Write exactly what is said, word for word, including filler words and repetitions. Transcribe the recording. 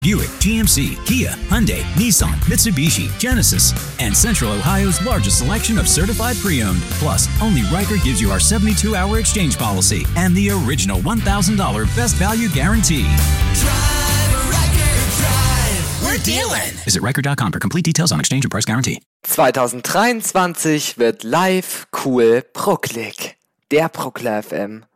Buick, G M C, Kia, Hyundai, Nissan, Mitsubishi, Genesis, and Central Ohio's largest selection of certified pre-owned. Plus, only Riker gives you our seventy-two hour exchange policy and the original one thousand dollars best value guarantee. Drive, Riker, drive. We're dealing. Visit Riker dot com for complete details on exchange and price guarantee. zwanzig dreiundzwanzig wird live cool Brucklig. Der Bruckler F M.